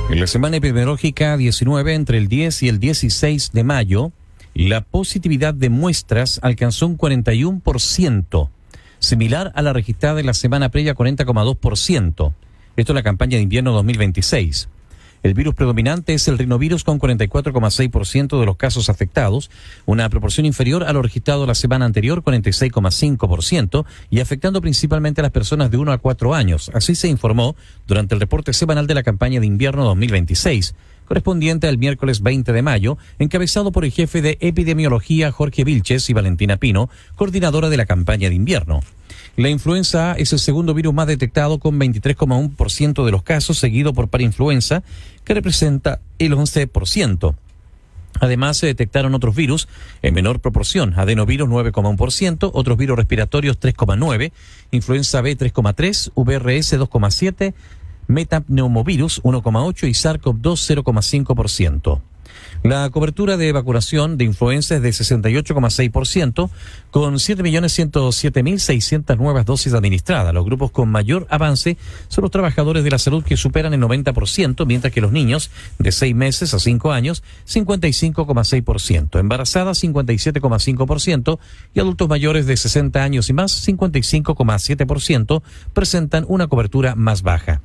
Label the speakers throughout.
Speaker 1: En la semana epidemiológica 19, entre el 10 y el 16 de mayo, la positividad de muestras alcanzó un 41%, similar a la registrada en la semana previa, 40,2%. Esto es la campaña de invierno 2026. El virus predominante es el rinovirus con 44,6% de los casos afectados, una proporción inferior a lo registrado la semana anterior, 46,5%, y afectando principalmente a las personas de 1 a 4 años. Así se informó durante el reporte semanal de la campaña de invierno 2026, correspondiente al miércoles 20 de mayo, encabezado por el jefe de epidemiología Jorge Vilches y Valentina Pino, coordinadora de la campaña de invierno. La influenza A es el segundo virus más detectado con 23,1% de los casos, seguido por parainfluenza, que representa el 11%. Además, se detectaron otros virus en menor proporción: adenovirus 9,1%, otros virus respiratorios 3,9%, influenza B 3,3%, VRS 2,7%, metapneumovirus 1,8% y SARS-CoV-2 0,5%. La cobertura de vacunación de influenza es de 68,6%, con 7.107.600 nuevas dosis administradas. Los grupos con mayor avance son los trabajadores de la salud, que superan el 90%, mientras que los niños de 6 meses a 5 años, 55,6%, embarazadas 57,5% y adultos mayores de 60 años y más, 55,7%, presentan una cobertura más baja.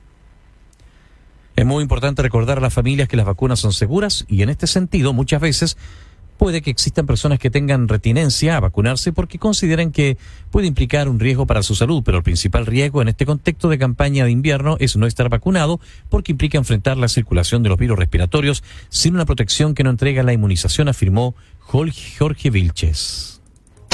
Speaker 1: Es muy importante recordar a las familias que las vacunas son seguras, y en este sentido muchas veces puede que existan personas que tengan retinencia a vacunarse porque consideran que puede implicar un riesgo para su salud, pero el principal riesgo en este contexto de campaña de invierno es no estar vacunado, porque implica enfrentar la circulación de los virus respiratorios sin una protección que no entrega la inmunización, afirmó Jorge Vilches.